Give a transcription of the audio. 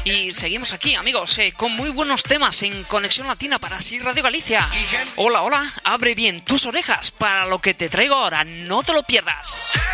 Y seguimos aquí, amigos, con muy buenos temas en Conexión Latina para Así Radio Galicia. Hola, hola, abre bien tus orejas para lo que te traigo ahora, no te lo pierdas.